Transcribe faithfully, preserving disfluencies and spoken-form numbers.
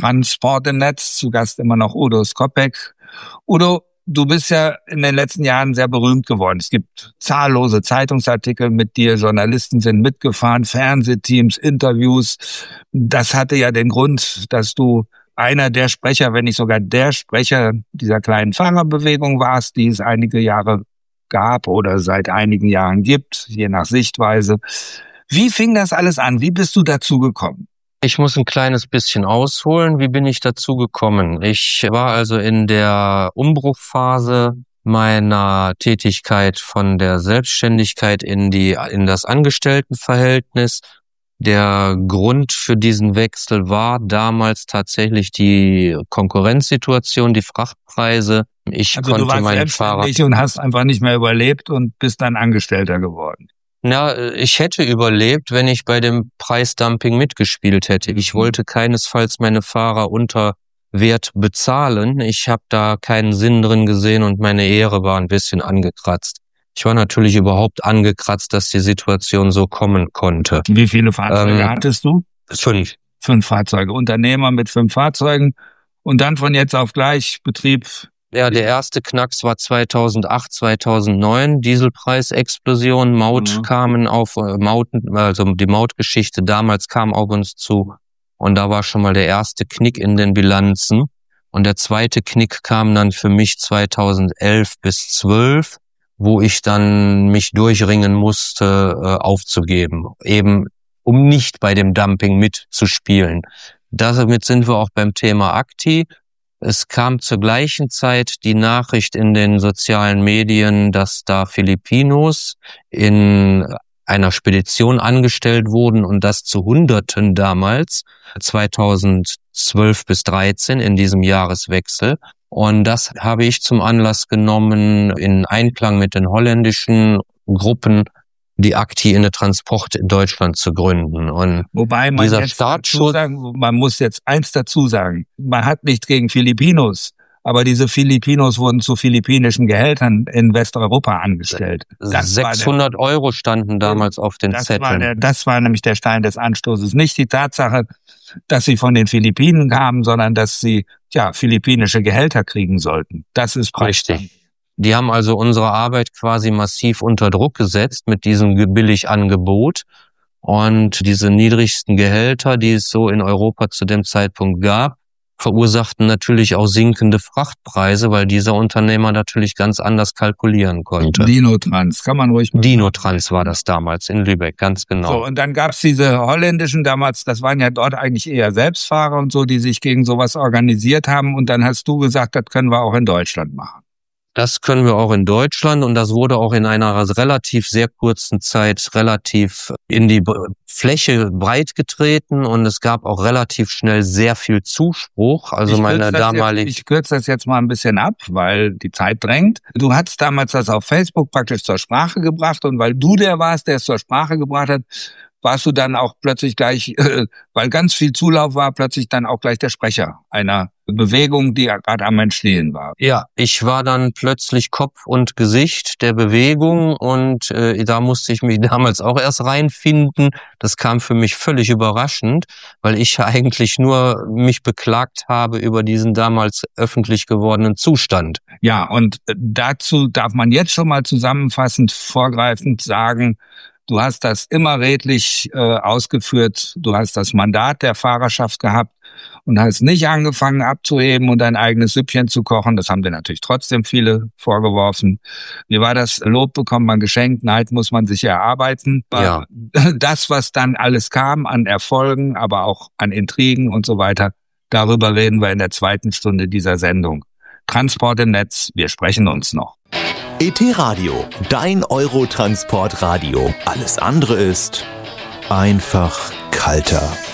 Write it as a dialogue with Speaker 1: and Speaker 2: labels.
Speaker 1: Transport im Netz. Zu Gast immer noch Udo Skopek. Udo, du bist ja in den letzten Jahren sehr berühmt geworden. Es gibt zahllose Zeitungsartikel mit dir, Journalisten sind mitgefahren, Fernsehteams, Interviews. Das hatte ja den Grund, dass du einer der Sprecher, wenn nicht sogar der Sprecher dieser kleinen Fahrerbewegung warst, die es einige Jahre gab oder seit einigen Jahren gibt, je nach Sichtweise. Wie fing das alles an? Wie bist du dazu gekommen?
Speaker 2: Ich muss ein kleines bisschen ausholen. Wie bin ich dazu gekommen? Ich war also in der Umbruchphase meiner Tätigkeit von der Selbstständigkeit in die in das Angestelltenverhältnis. Der Grund für diesen Wechsel war damals tatsächlich die Konkurrenzsituation, die Frachtpreise. Ich
Speaker 1: also
Speaker 2: konnte
Speaker 1: du warst
Speaker 2: meinen Fahrer
Speaker 1: und hast einfach nicht mehr überlebt und bist dann Angestellter geworden.
Speaker 2: Na, ich hätte überlebt, wenn ich bei dem Preisdumping mitgespielt hätte. Ich wollte keinesfalls meine Fahrer unter Wert bezahlen. Ich habe da keinen Sinn drin gesehen und meine Ehre war ein bisschen angekratzt. Ich war natürlich überhaupt angekratzt, dass die Situation so kommen konnte.
Speaker 1: Wie viele Fahrzeuge ähm, hattest du?
Speaker 2: Fünf.
Speaker 1: Fünf Fahrzeuge. Unternehmer mit fünf Fahrzeugen und dann von jetzt auf gleich Betrieb.
Speaker 2: Ja, der erste Knacks war zweitausendacht, zweitausendneun, Dieselpreisexplosion, Maut mhm. kamen auf, äh, Mauten, also die Mautgeschichte damals kam auf uns zu und da war schon mal der erste Knick in den Bilanzen und der zweite Knick kam dann für mich zweitausendelf bis zwölf, wo ich dann mich durchringen musste, äh, aufzugeben, eben um nicht bei dem Dumping mitzuspielen. Damit sind wir auch beim Thema Acti. Es kam zur gleichen Zeit die Nachricht in den sozialen Medien, dass da Filipinos in einer Spedition angestellt wurden und das zu Hunderten damals, zweitausendzwölf bis dreizehn in diesem Jahreswechsel. Und das habe ich zum Anlass genommen, in Einklang mit den holländischen Gruppen die Acti in der Transport in Deutschland zu gründen. Und
Speaker 1: wobei man
Speaker 2: dieser
Speaker 1: jetzt
Speaker 2: Startschuss,
Speaker 1: sagen, man muss jetzt eins dazu sagen, man hat nichts gegen Filipinos, aber diese Filipinos wurden zu philippinischen Gehältern in Westeuropa angestellt.
Speaker 2: Das sechshundert der, Euro standen damals auf den
Speaker 1: das
Speaker 2: Zetteln.
Speaker 1: War der, das war nämlich der Stein des Anstoßes. Nicht die Tatsache, dass sie von den Philippinen kamen, sondern dass sie ja philippinische Gehälter kriegen sollten. Das ist
Speaker 2: richtig. Die haben also unsere Arbeit quasi massiv unter Druck gesetzt mit diesem Billigangebot. Und diese niedrigsten Gehälter, die es so in Europa zu dem Zeitpunkt gab, verursachten natürlich auch sinkende Frachtpreise, weil dieser Unternehmer natürlich ganz anders kalkulieren konnte.
Speaker 1: Dinotrans, kann man ruhig mal
Speaker 2: Dinotrans war das damals in Lübeck, ganz genau.
Speaker 1: So, und dann gab's diese holländischen damals, das waren ja dort eigentlich eher Selbstfahrer und so, die sich gegen sowas organisiert haben. Und dann hast du gesagt, das können wir auch in Deutschland machen.
Speaker 2: Das können wir auch in Deutschland und das wurde auch in einer relativ sehr kurzen Zeit relativ in die Fläche breit getreten und es gab auch relativ schnell sehr viel Zuspruch. Also
Speaker 1: ich
Speaker 2: meine damalige.
Speaker 1: Ich kürze das jetzt mal ein bisschen ab, weil die Zeit drängt. Du hast damals das auf Facebook praktisch zur Sprache gebracht und weil du der warst, der es zur Sprache gebracht hat, warst du dann auch plötzlich gleich, äh, weil ganz viel Zulauf war, plötzlich dann auch gleich der Sprecher einer Bewegung, die gerade am Entstehen war.
Speaker 2: Ja, ich war dann plötzlich Kopf und Gesicht der Bewegung und äh, da musste ich mich damals auch erst reinfinden. Das kam für mich völlig überraschend, weil ich ja eigentlich nur mich beklagt habe über diesen damals öffentlich gewordenen Zustand.
Speaker 1: Ja, und dazu darf man jetzt schon mal zusammenfassend vorgreifend sagen, du hast das immer redlich äh, ausgeführt, du hast das Mandat der Fahrerschaft gehabt und hast nicht angefangen abzuheben und dein eigenes Süppchen zu kochen. Das haben dir natürlich trotzdem viele vorgeworfen. Wie war das? Lob bekommt man geschenkt, Neid muss man sich erarbeiten.
Speaker 2: Ja.
Speaker 1: Das, was dann alles kam an Erfolgen, aber auch an Intrigen und so weiter, darüber reden wir in der zweiten Stunde dieser Sendung. Transport im Netz, wir sprechen uns noch.
Speaker 3: E T Radio, dein Eurotransport-Radio. Alles andere ist einfach kalter.